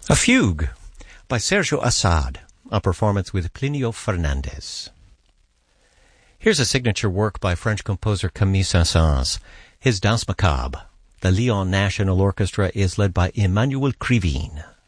A Fugue by Sergio Assad, a performance with Plinio Fernandez. Here's a signature work by French composer Camille Saint-Saëns, his Danse Macabre. The Lyon National Orchestra is led by Emmanuel Krivine.